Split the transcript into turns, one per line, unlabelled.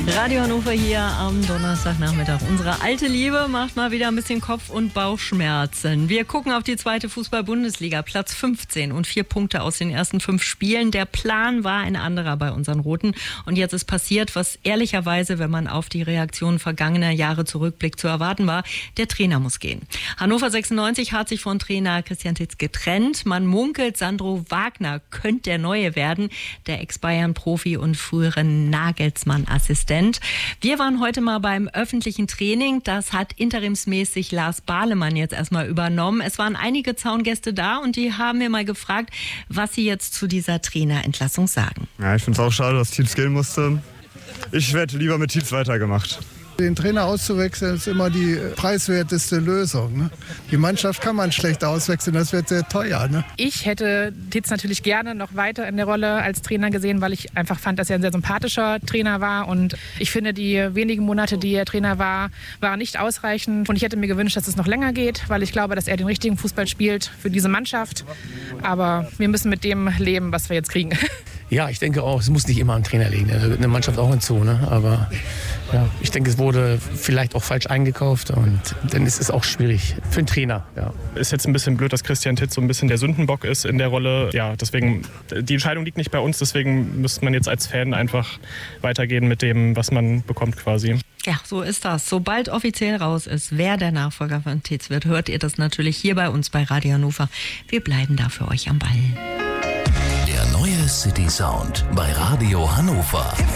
Radio Hannover hier am Donnerstagnachmittag. Unsere alte Liebe macht mal wieder ein bisschen Kopf- und Bauchschmerzen. Wir gucken auf die zweite Fußball-Bundesliga, Platz 15 und 4 Punkte aus den ersten 5 Spielen. Der Plan war ein anderer bei unseren Roten. Und jetzt ist passiert, was ehrlicherweise, wenn man auf die Reaktionen vergangener Jahre zurückblickt, zu erwarten war. Der Trainer muss gehen. Hannover 96 hat sich von Trainer Christian Titz getrennt. Man munkelt, Sandro Wagner könnte der Neue werden, der Ex-Bayern-Profi und frühere Nagelsmann-Assistent. Wir waren heute mal beim öffentlichen Training. Das hat interimsmäßig Lars Bahlemann jetzt erstmal übernommen. Es waren einige Zaungäste da und die haben mir mal gefragt, was sie jetzt zu dieser Trainerentlassung sagen.
Ja, ich finde es auch schade, dass Tietz gehen musste. Ich hätte lieber mit Tietz weitergemacht.
Den Trainer auszuwechseln ist immer die preiswerteste Lösung. Ne? Die Mannschaft kann man schlecht auswechseln, das wird sehr teuer. Ne?
Ich hätte Titz natürlich gerne noch weiter in der Rolle als Trainer gesehen, weil ich einfach fand, dass er ein sehr sympathischer Trainer war. Und ich finde, die wenigen Monate, die er Trainer war, waren nicht ausreichend. Und ich hätte mir gewünscht, dass es noch länger geht, weil ich glaube, dass er den richtigen Fußball spielt für diese Mannschaft. Aber wir müssen mit dem leben, was wir jetzt kriegen.
Ja, ich denke auch, es muss nicht immer am Trainer liegen. Da gehört eine Mannschaft auch hinzu. Ne? Aber ja, ich denke, es wurde vielleicht auch falsch eingekauft und dann ist es auch schwierig für einen Trainer. Ja.
Ist jetzt ein bisschen blöd, dass Christian Titz so ein bisschen der Sündenbock ist in der Rolle. Ja, deswegen, die Entscheidung liegt nicht bei uns, deswegen müsste man jetzt als Fan einfach weitergehen mit dem, was man bekommt quasi.
Ja, so ist das. Sobald offiziell raus ist, wer der Nachfolger von Titz wird, hört ihr das natürlich hier bei uns bei Radio Hannover. Wir bleiben da für euch am Ball.
Der neue City Sound bei Radio Hannover.